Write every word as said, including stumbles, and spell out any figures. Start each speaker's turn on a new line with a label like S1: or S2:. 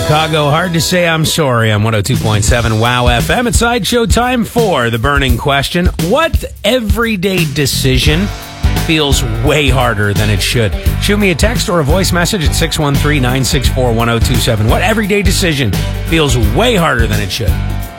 S1: Chicago. Hard to say I'm sorry. I'm one oh two point seven WOW F M. It's Sideshow time for the burning question. What everyday decision feels way harder than it should? Shoot me a text or a voice message at six one three, nine six four, one oh two seven. What everyday decision feels way harder than it should?